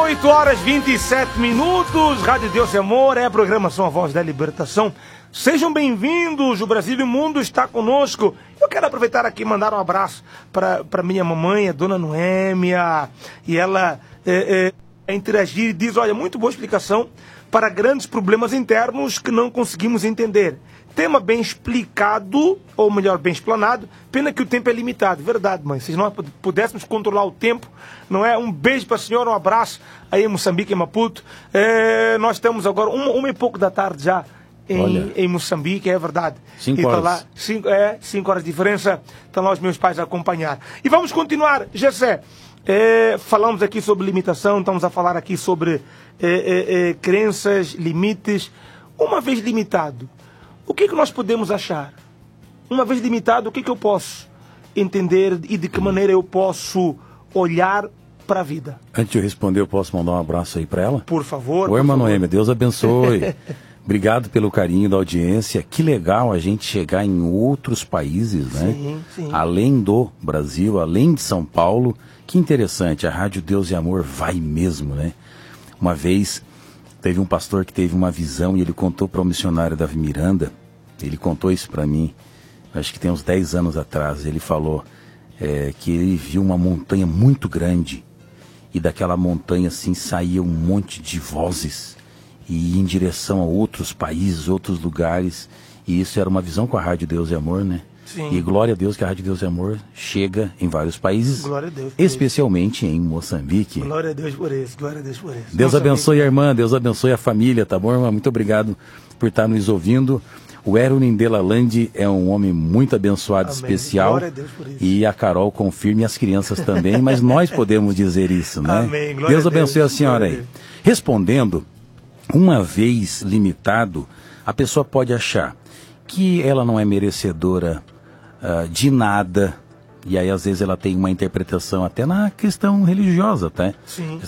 8h27, Rádio Deus e Amor, é a programação A Voz da Libertação. Sejam bem-vindos, o Brasil e o mundo está conosco. Eu quero aproveitar aqui e mandar um abraço para minha mamãe, a dona Noêmia, e ela interagir e diz, olha, muito boa explicação para grandes problemas internos que não conseguimos entender. Tema bem explicado, ou melhor, bem explanado, pena que o tempo é limitado. Verdade, mãe, se nós pudéssemos controlar o tempo, não é? Um beijo para a senhora, um abraço aí em Moçambique, em Maputo. Nós estamos agora, uma e pouco da tarde já, em Moçambique, é verdade. 5 horas. Tá lá, 5 horas de diferença, estão lá os meus pais a acompanhar. E vamos continuar, Gessé. Falamos aqui sobre limitação, estamos a falar aqui sobre crenças, limites. Uma vez limitado, o que nós podemos achar? Uma vez limitado, o que eu posso entender e de que maneira eu posso olhar para a vida? Antes de eu responder, eu posso mandar um abraço aí para ela? Por favor. Oi, Noêmia, Deus abençoe. Obrigado pelo carinho da audiência. Que legal a gente chegar em outros países, né? Sim, sim. Além do Brasil, além de São Paulo. Que interessante, a Rádio Deus e Amor vai mesmo, né? Uma vez teve um pastor que teve uma visão e ele contou para o missionário Davi Miranda, ele contou isso para mim, acho que tem uns 10 anos atrás, ele falou que ele viu uma montanha muito grande e daquela montanha assim saía um monte de vozes e ia em direção a outros países, outros lugares, e isso era uma visão com a Rádio Deus e Amor, né? Sim. E glória a Deus que a Rádio Deus e Amor chega em vários países, Glória a Deus especialmente em Moçambique. Glória a Deus por isso, glória a Deus por isso. Deus abençoe a irmã, Deus abençoe a família, tá bom, irmã? Muito obrigado por estar nos ouvindo. O Erunin Delaland é um homem muito abençoado, Amém. especial. Glória a Deus por isso. E a Carol confirma, e as crianças também, mas nós podemos dizer isso, né? Amém. Glória Deus a Deus. abençoe a senhora Glória a aí. Deus. Respondendo, uma vez limitado, a pessoa pode achar que ela não é merecedora de nada, e aí às vezes ela tem uma interpretação até na questão religiosa, tá? Sim.